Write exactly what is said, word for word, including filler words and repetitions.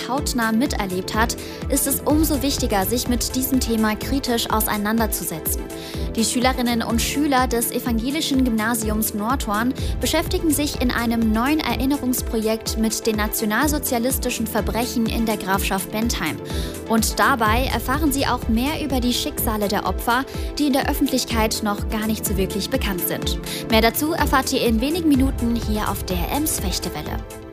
selbst hautnah miterlebt hat, ist es umso wichtiger, sich mit diesem Thema kritisch auseinanderzusetzen. Die Schülerinnen und Schüler des Evangelischen Gymnasiums Nordhorn beschäftigen sich in einem neuen Erinnerungsprojekt mit den nationalsozialistischen Verbrechen in der Grafschaft Bentheim. Und dabei erfahren sie auch mehr über die Schicksale der Opfer, die in der Öffentlichkeit noch gar nicht so wirklich bekannt sind. Mehr dazu erfahrt ihr in wenigen Minuten hier auf der Ems Fechtewelle.